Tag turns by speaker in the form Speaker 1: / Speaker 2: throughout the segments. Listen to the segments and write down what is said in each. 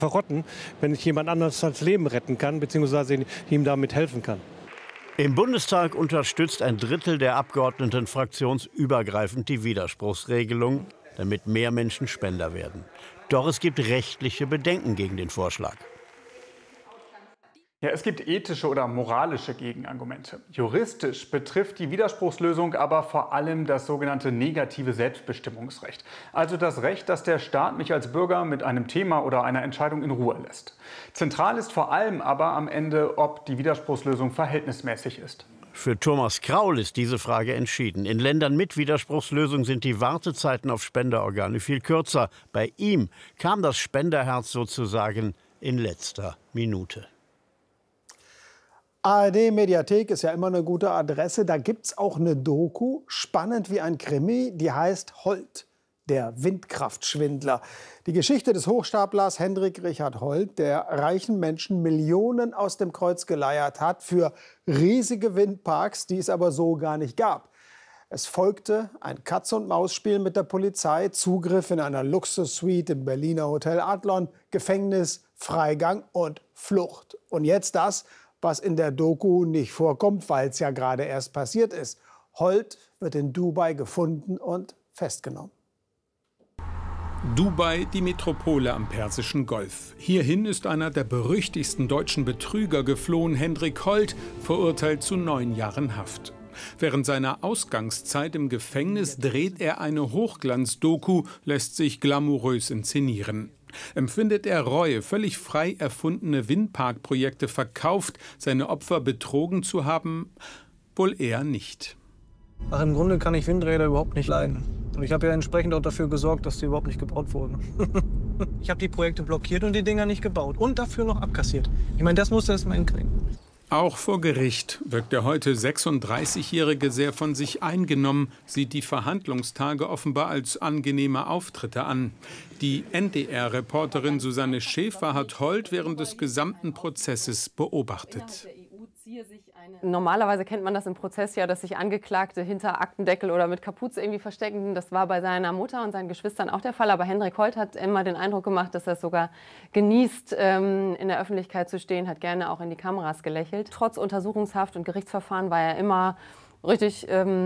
Speaker 1: verrotten, wenn ich jemand anderes das Leben retten kann, beziehungsweise ihm damit helfen kann.
Speaker 2: Im Bundestag unterstützt ein Drittel der Abgeordneten fraktionsübergreifend die Widerspruchsregelung, damit mehr Menschen Spender werden. Doch es gibt rechtliche Bedenken gegen den Vorschlag.
Speaker 3: Ja, es gibt ethische oder moralische Gegenargumente. Juristisch betrifft die Widerspruchslösung aber vor allem das sogenannte negative Selbstbestimmungsrecht. Also das Recht, dass der Staat mich als Bürger mit einem Thema oder einer Entscheidung in Ruhe lässt. Zentral ist vor allem aber am Ende, ob die Widerspruchslösung verhältnismäßig ist.
Speaker 2: Für Thomas Kraul ist diese Frage entschieden. In Ländern mit Widerspruchslösung sind die Wartezeiten auf Spenderorgane viel kürzer. Bei ihm kam das Spenderherz sozusagen in letzter Minute.
Speaker 4: ARD-Mediathek ist ja immer eine gute Adresse. Da gibt es auch eine Doku, spannend wie ein Krimi, die heißt Holt, der Windkraftschwindler. Die Geschichte des Hochstaplers Hendrik Richard Holt, der reichen Menschen Millionen aus dem Kreuz geleiert hat für riesige Windparks, die es aber so gar nicht gab. Es folgte ein Katz-und-Maus-Spiel mit der Polizei, Zugriff in einer Luxussuite im Berliner Hotel Adlon, Gefängnis, Freigang und Flucht. Und jetzt das, was in der Doku nicht vorkommt, weil es ja gerade erst passiert ist. Holt wird in Dubai gefunden und festgenommen.
Speaker 5: Dubai, die Metropole am Persischen Golf. Hierhin ist einer der berüchtigsten deutschen Betrüger geflohen, Hendrik Holt, verurteilt zu 9 Jahren Haft. Während seiner Ausgangszeit im Gefängnis dreht er eine Hochglanz-Doku, lässt sich glamourös inszenieren. Empfindet er Reue, völlig frei erfundene Windparkprojekte verkauft, seine Opfer betrogen zu haben? Wohl eher nicht.
Speaker 6: Ach, im Grunde kann ich Windräder überhaupt nicht leiden. Und ich habe ja entsprechend auch dafür gesorgt, dass die überhaupt nicht gebaut wurden. Ich habe die Projekte blockiert und die Dinger nicht gebaut. Und dafür noch abkassiert. Ich meine, das muss er erst mal hinkriegen.
Speaker 5: Auch vor Gericht wirkt der heute 36-Jährige sehr von sich eingenommen, sieht die Verhandlungstage offenbar als angenehme Auftritte an. Die NDR-Reporterin Susanne Schäfer hat Holt während des gesamten Prozesses beobachtet.
Speaker 7: Normalerweise kennt man das im Prozess ja, dass sich Angeklagte hinter Aktendeckel oder mit Kapuze irgendwie verstecken. Das war bei seiner Mutter und seinen Geschwistern auch der Fall. Aber Hendrik Holt hat immer den Eindruck gemacht, dass er es sogar genießt, in der Öffentlichkeit zu stehen, hat gerne auch in die Kameras gelächelt. Trotz Untersuchungshaft und Gerichtsverfahren war er immer richtig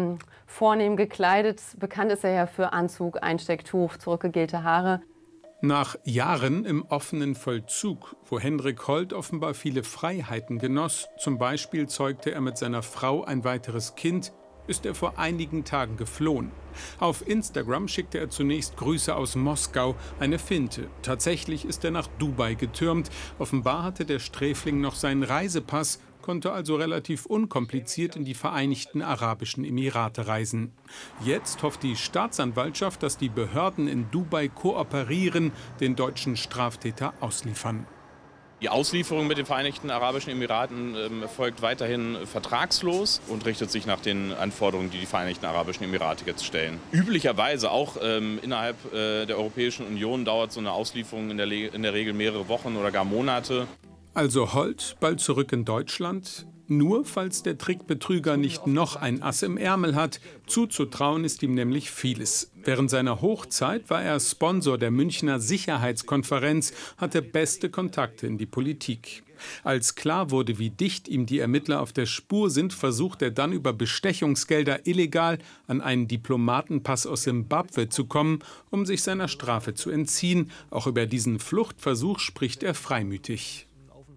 Speaker 7: vornehm gekleidet. Bekannt ist er ja für Anzug, Einstecktuch, zurückgegelte Haare.
Speaker 5: Nach Jahren im offenen Vollzug, wo Hendrik Holt offenbar viele Freiheiten genoss, zum Beispiel zeugte er mit seiner Frau ein weiteres Kind, ist er vor einigen Tagen geflohen. Auf Instagram schickte er zunächst Grüße aus Moskau, eine Finte. Tatsächlich ist er nach Dubai getürmt. Offenbar hatte der Sträfling noch seinen Reisepass, konnte also relativ unkompliziert in die Vereinigten Arabischen Emirate reisen. Jetzt hofft die Staatsanwaltschaft, dass die Behörden in Dubai kooperieren, den deutschen Straftäter ausliefern.
Speaker 8: Die Auslieferung mit den Vereinigten Arabischen Emiraten erfolgt weiterhin vertragslos und richtet sich nach den Anforderungen, die die Vereinigten Arabischen Emirate jetzt stellen. Üblicherweise auch innerhalb der Europäischen Union dauert so eine Auslieferung in der Regel mehrere Wochen oder gar Monate.
Speaker 5: Also Holt bald zurück in Deutschland? Nur falls der Trickbetrüger nicht noch ein Ass im Ärmel hat. Zuzutrauen ist ihm nämlich vieles. Während seiner Hochzeit war er Sponsor der Münchner Sicherheitskonferenz, hatte beste Kontakte in die Politik. Als klar wurde, wie dicht ihm die Ermittler auf der Spur sind, versucht er dann über Bestechungsgelder illegal an einen Diplomatenpass aus Simbabwe zu kommen, um sich seiner Strafe zu entziehen. Auch über diesen Fluchtversuch spricht er freimütig.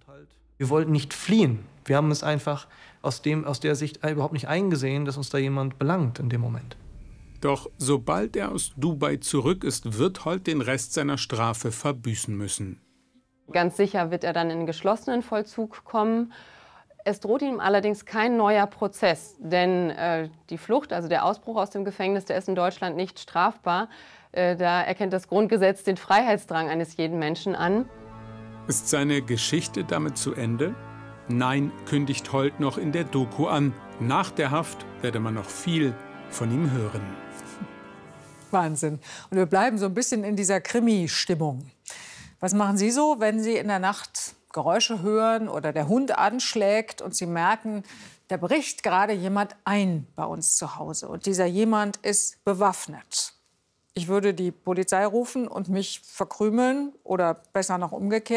Speaker 6: Wir wollten nicht fliehen. Wir haben es einfach aus der Sicht überhaupt nicht eingesehen, dass uns da jemand belangt in dem Moment.
Speaker 5: Doch sobald er aus Dubai zurück ist, wird Holt den Rest seiner Strafe verbüßen müssen.
Speaker 7: Ganz sicher wird er dann in geschlossenen Vollzug kommen. Es droht ihm allerdings kein neuer Prozess, denn die Flucht, also der Ausbruch aus dem Gefängnis, der ist in Deutschland nicht strafbar. Da erkennt das Grundgesetz den Freiheitsdrang eines jeden Menschen an.
Speaker 5: Ist seine Geschichte damit zu Ende? Nein, kündigt Holt noch in der Doku an. Nach der Haft werde man noch viel von ihm hören.
Speaker 9: Wahnsinn. Und wir bleiben so ein bisschen in dieser Krimi-Stimmung. Was machen Sie so, wenn Sie in der Nacht Geräusche hören oder der Hund anschlägt und Sie merken, da bricht gerade jemand ein bei uns zu Hause und dieser jemand ist bewaffnet? Ich würde die Polizei rufen und mich verkrümeln oder besser noch umgekehrt.